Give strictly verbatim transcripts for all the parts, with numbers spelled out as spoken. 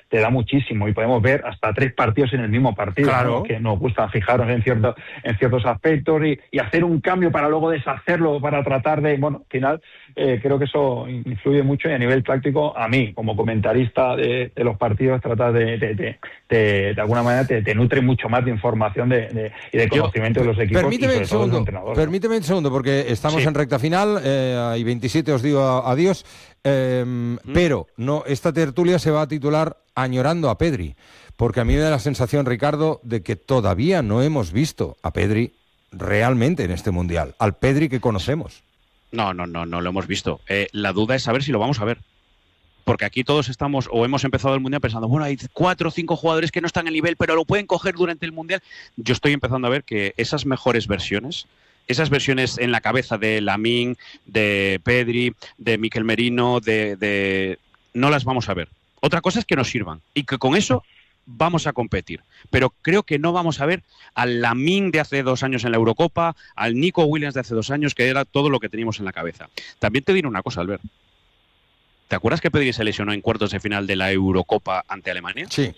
te da muchísimo y podemos ver hasta tres partidos en el mismo partido, claro, ¿no? Que nos gusta fijarnos en ciertos en ciertos aspectos y, y hacer un cambio para luego deshacerlo, para tratar de, bueno, al final eh, creo que eso influye mucho y a nivel táctico a mí, como comentarista de, de los partidos, tratar de, de, de, de, de alguna manera te, te nutre mucho más de información de, de, y de conocimiento Yo, de los equipos permíteme y sobre todo de los entrenadores. Permíteme un segundo, porque estamos sí. en recta final, eh, y veintisiete os digo adiós, eh, mm. pero no, esta tertulia se va a titular Añorando a Pedri, porque a mí me da la sensación, Ricardo, de que todavía no hemos visto a Pedri realmente en este Mundial, al Pedri que conocemos. No, no, no, no lo hemos visto. Eh, la duda es saber si lo vamos a ver. Porque aquí todos estamos, o hemos empezado el Mundial pensando, bueno, hay cuatro o cinco jugadores que no están en el nivel, pero lo pueden coger durante el Mundial. Yo estoy empezando a ver que esas mejores versiones, esas versiones en la cabeza de Lamine, de Pedri, de Mikel Merino, de, de no las vamos a ver. Otra cosa es que nos sirvan y que con eso vamos a competir. Pero creo que no vamos a ver al Lamine de hace dos años en la Eurocopa, al Nico Williams de hace dos años, que era todo lo que teníamos en la cabeza. También te diré una cosa, Albert. ¿Te acuerdas que Pedri se lesionó en cuartos de final de la Eurocopa ante Alemania? Sí.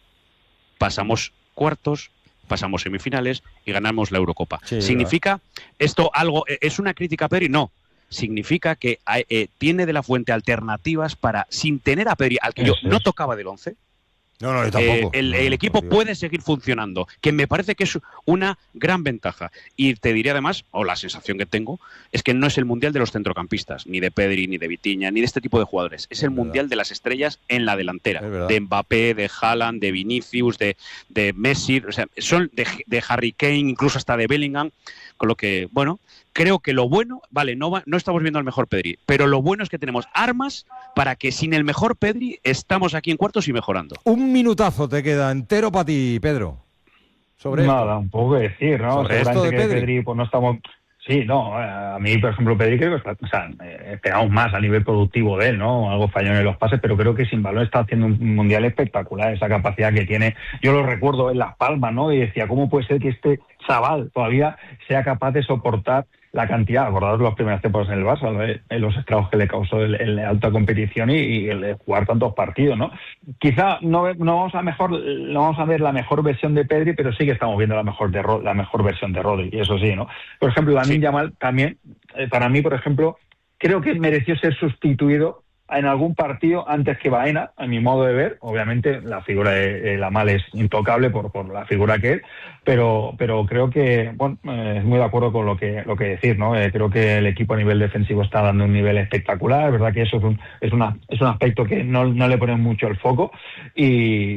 Pasamos cuartos, pasamos semifinales y ganamos la Eurocopa. Sí, ¿significa ¿verdad? esto algo? ¿Es una crítica a Pedri? No. Significa que eh, tiene de la Fuente alternativas para, sin tener a Pedri, al que yo no tocaba del once, No, no, yo tampoco. Eh, el, el no, equipo no, puede seguir funcionando, que me parece que es una gran ventaja. Y te diré además, o la sensación que tengo, es que no es el mundial de los centrocampistas, ni de Pedri, ni de Vitinha, ni de este tipo de jugadores. Es el es mundial verdad. de las estrellas en la delantera. De Mbappé, de Haaland, de Vinicius, de, de Messi, o sea, son de, de Harry Kane, incluso hasta de Bellingham. Con lo que, bueno, creo que lo bueno, vale, no, va, no estamos viendo al mejor Pedri, pero lo bueno es que tenemos armas para que sin el mejor Pedri estamos aquí en cuartos y mejorando. Un minutazo te queda entero para ti, Pedro. Sobre Nada, esto. un poco decir, ¿no? Sobre esto de que Pedri. Pedri, pues no estamos... Sí, no, a mí, por ejemplo, Pedri creo que está, o sea, eh, esperamos más a nivel productivo de él, ¿no? Algo falló en los pases, pero creo que sin balón está haciendo un mundial espectacular, esa capacidad que tiene. Yo lo recuerdo en Las Palmas, ¿no? Y decía, ¿cómo puede ser que este chaval todavía sea capaz de soportar la cantidad, acordaros los primeros temporadas en el Barça, en los estragos que le causó el, el alta competición y, y el jugar tantos partidos, ¿no? Quizá no, no vamos a mejor, no vamos a ver la mejor versión de Pedri, pero sí que estamos viendo la mejor de la mejor versión de Rodri, y eso sí, ¿no? Por ejemplo, Lamine Yamal también, eh, para mí, por ejemplo, creo que mereció ser sustituido en algún partido antes que Baena, a mi modo de ver. Obviamente la figura de, de Yamal es intocable por, por la figura que es, pero pero creo que, bueno, eh, muy de acuerdo con lo que lo que decir, ¿no? Eh, creo que el equipo a nivel defensivo está dando un nivel espectacular, es verdad que eso es un es una es un aspecto que no, no le ponen mucho el foco y,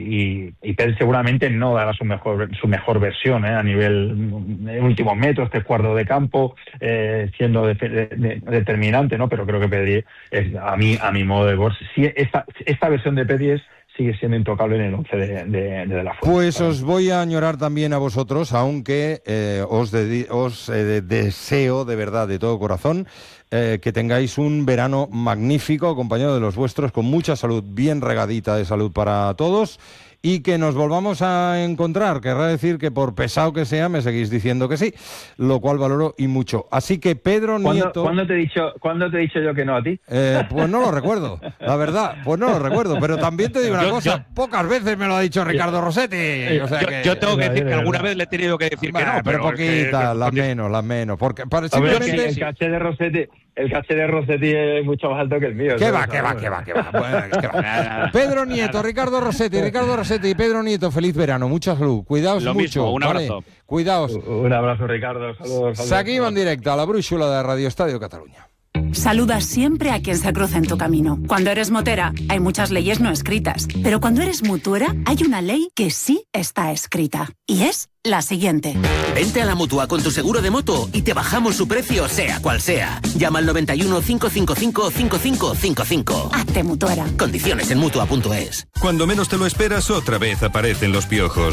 y, y Pedri seguramente no dará su mejor su mejor versión, ¿eh? A nivel de últimos metros, tres cuartos de campo, eh, siendo de, de, de, determinante, ¿no? Pero creo que Pedri es, a mí a mí mi modo de ver, si esta, esta versión de Pedri es, sigue siendo intocable en el once de, de, de la Fuente. Pues os voy a añorar también a vosotros, aunque eh, os, de, os eh, deseo de verdad, de todo corazón, eh, que tengáis un verano magnífico, acompañado de los vuestros, con mucha salud, bien regadita de salud para todos, y que nos volvamos a encontrar. Querrá decir que por pesado que sea me seguís diciendo que sí, lo cual valoro y mucho. Así que Pedro Nieto... ¿Cuándo te he dicho, ¿cuándo te he dicho yo que no a ti? Eh, pues no lo recuerdo, la verdad, pues no lo recuerdo, pero también te digo una yo, cosa, yo, pocas veces me lo ha dicho Ricardo Rossetti. O sea yo, que, yo tengo que decir que alguna vez le he tenido que decir bueno, que no, pero, pero poquitas, las menos, las menos, porque para, simplemente... El caché de Rossetti... El caché de Rossetti es mucho más alto que el mío. ¿Qué va, qué va, qué va, qué va? Bueno, ¿qué va? Pedro Nieto, Ricardo Rossetti, Ricardo Rossetti y Pedro Nieto, feliz verano, mucha salud, cuidaos Lo mucho. Mismo, un abrazo. Vale? Cuidaos. Un abrazo, Ricardo, saludos. saludos. Seguim en directe a la brúixola de Radio Estadio Cataluña. Saludas siempre a quien se cruza en tu camino. Cuando eres motera, hay muchas leyes no escritas. Pero cuando eres mutuera, hay una ley que sí está escrita. Y es la siguiente. Vente a la Mutua con tu seguro de moto y te bajamos su precio, sea cual sea. Llama al noventa y uno, cinco cinco cinco, cinco cinco cinco cinco. Hazte mutuera. Condiciones en Mutua punto es. Cuando menos te lo esperas, otra vez aparecen los piojos.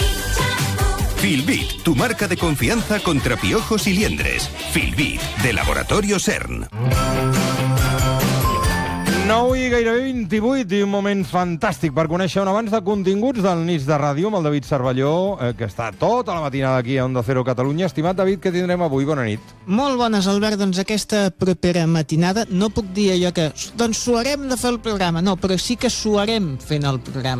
Filbit, tu marca de confianza contra piojos y liendres. Filbit, de Laboratorio CERN. nou i gairebé vint-i-vuit, i un moment fantàstic per conèixer un avanç de continguts del Nits de Ràdio amb el David Cervelló, eh, que està tota la matinada aquí a Onda Cero Catalunya. Estimat David, què tindrem avui? Bona nit. Molt bones, Albert. Doncs aquesta propera matinada no puc dir allò que doncs suarem de fer el programa, no, però sí que suarem fent el programa.